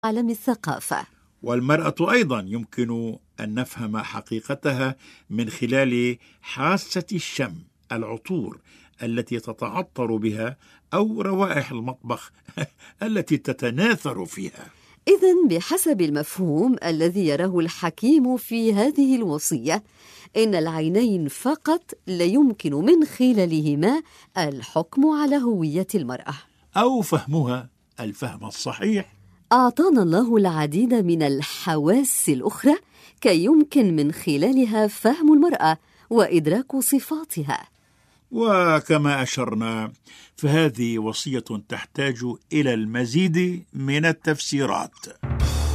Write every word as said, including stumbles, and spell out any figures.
عالم الثقافة. والمرأة أيضا يمكن أن نفهم حقيقتها من خلال حاسة الشم، العطور التي تتعطر بها أو روائح المطبخ التي تتناثر فيها. إذن بحسب المفهوم الذي يراه الحكيم في هذه الوصية، إن العينين فقط لا يمكن من خلالهما الحكم على هوية المرأة أو فهمها الفهم الصحيح. أعطانا الله العديد من الحواس الأخرى كي يمكن من خلالها فهم المرأة وإدراك صفاتها. وكما أشرنا فهذه وصية تحتاج إلى المزيد من التفسيرات.